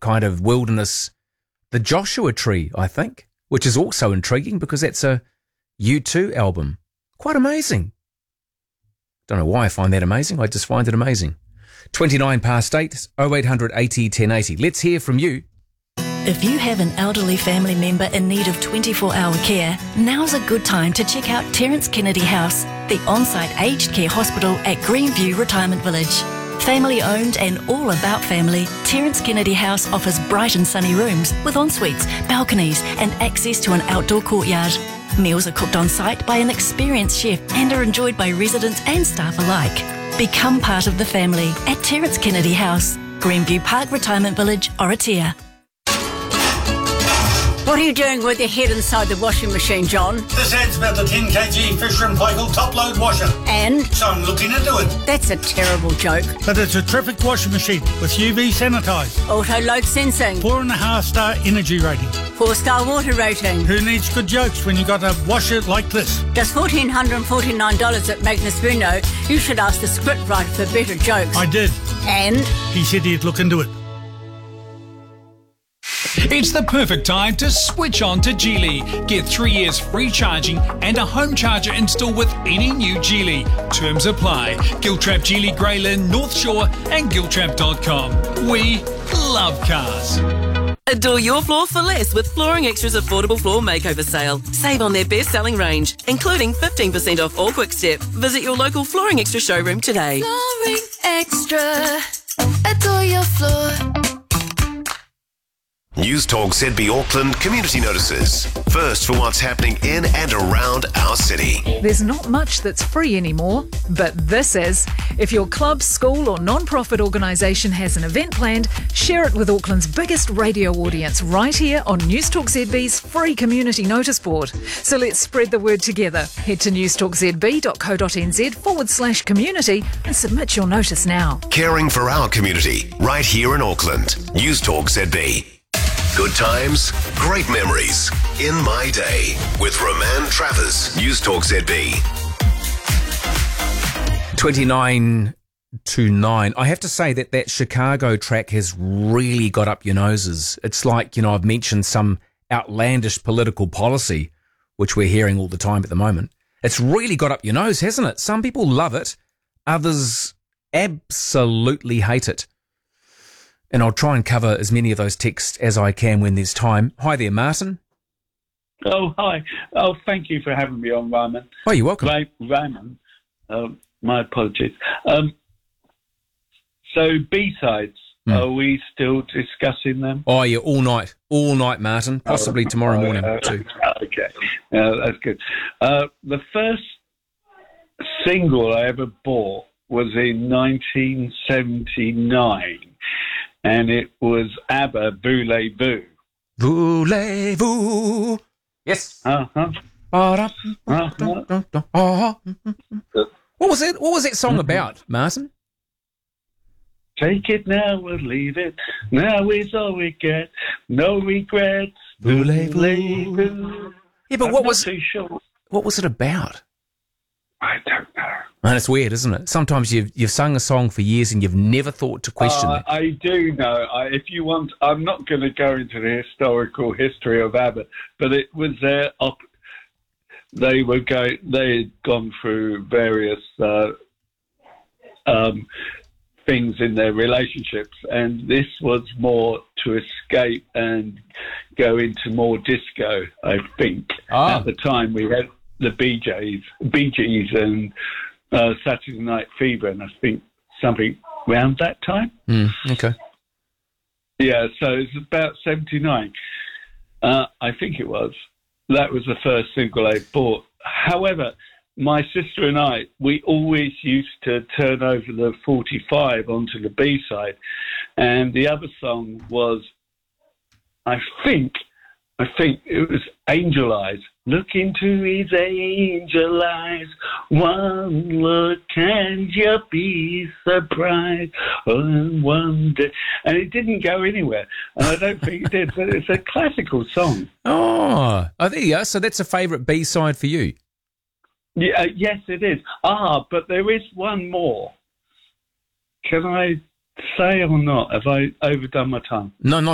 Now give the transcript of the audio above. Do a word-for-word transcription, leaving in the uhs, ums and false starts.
kind of wilderness, the Joshua Tree, I think, which is also intriguing because that's a U two album. Quite amazing. Don't know why I find that amazing. I just find it amazing. twenty-nine past eight, oh eight hundred eighty ten eighty. Let's hear from you. If you have an elderly family member in need of twenty-four hour care, now's a good time to check out Terence Kennedy House, the on-site aged care hospital at Greenview Retirement Village. Family owned and all about family, Terence Kennedy House offers bright and sunny rooms with en-suites, balconies and access to an outdoor courtyard. Meals are cooked on site by an experienced chef and are enjoyed by residents and staff alike. Become part of the family at Terence Kennedy House, Greenview Park Retirement Village, Oratia. What are you doing with your head inside the washing machine, John? This ad's about the ten kilogram Fisher and Paykel top-load washer. And? So I'm looking into it. That's a terrible joke. But it's a terrific washing machine with U V sanitised. Auto-load sensing. Four and a half star energy rating. Four-star water rating. Who needs good jokes when you got a washer like this? Just one thousand four hundred forty-nine dollars at Magnus Bruno. You should ask the scriptwriter for better jokes. I did. And? He said he'd look into it. It's the perfect time to switch on to Geely. Get three years free charging and a home charger installed with any new Geely. Terms apply. Giltrap Geely Greyland, North Shore and giltrap dot com. We love cars. Adore your floor for less with Flooring Extra's affordable floor makeover sale. Save on their best-selling range, including fifteen percent off all Quick Step. Visit your local Flooring Extra showroom today. Flooring Extra. Adore your floor. News Talk Z B Auckland community notices. First for what's happening in and around our city. There's not much that's free anymore, but this is. If your club, school or non-profit organisation has an event planned, share it with Auckland's biggest radio audience right here on News Talk Z B's free community notice board. So let's spread the word together. Head to newstalkzb.co.nz forward slash community and submit your notice now. Caring for our community right here in Auckland. News Talk Z B. Good times, great memories. In My Day with Roman Travers. News Talk Z B. twenty-nine to nine. I have to say that that Chicago track has really got up your noses. It's like, you know, I've mentioned some outlandish political policy, which we're hearing all the time at the moment. It's really got up your nose, hasn't it? Some people love it. Others absolutely hate it. And I'll try and cover as many of those texts as I can when there's time. Hi there, Martin. Oh, hi. Oh, thank you for having me on, Raymond. Oh, you're welcome. Ray- Raymond. Uh, my apologies. Um, so, B-sides, mm. are we still discussing them? Oh, yeah, all night. All night, Martin. Possibly oh, tomorrow uh, morning, uh, too. Okay. Uh, that's good. Uh, the first single I ever bought was in nineteen seventy-nine. And it was ABBA, Voulez-Vous. Voulez-Vous. Yes. Uh-huh. Uh-huh. What was it? What was that song about, Martin? Take it now or leave it. Now is all we get. No regrets. Voulez-Vous. Yeah, but I'm what not was too sure. What was it about? I don't know. And it's weird, isn't it? Sometimes you've you've sung a song for years and you've never thought to question uh, it. I do know. I, if you want, I'm not going to go into the historical history of ABBA, but it was their. Op- they were going. They had gone through various uh, um, things in their relationships, and this was more to escape and go into more disco. I think oh. At the time we had the Bee Gees, Bee Gees, and. Uh, Saturday Night Fever, and I think something around that time. Mm, okay. Yeah, so it's about seventy-nine. Uh, I think it was. That was the first single I bought. However, my sister and I, we always used to turn over the forty-five onto the B-side, and the other song was, I think, I think it was Angel Eyes. Look into his angel eyes, one look and you'll be surprised, and one day. And it didn't go anywhere, and I don't think it did, but it's a classical song. Oh, oh there you go. So that's a favourite B-side for you? Yeah, uh, yes, it is. Ah, but there is one more. Can I say or not? Have I overdone my time? No, not